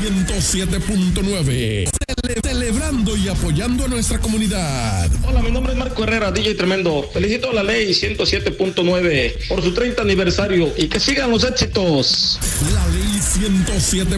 107.9. Celebrando y apoyando a nuestra comunidad. Hola, mi nombre es Marco Herrera, DJ Tremendo. Felicito a la ley 107.9 por su 30 aniversario y que sigan los éxitos. La ley 107.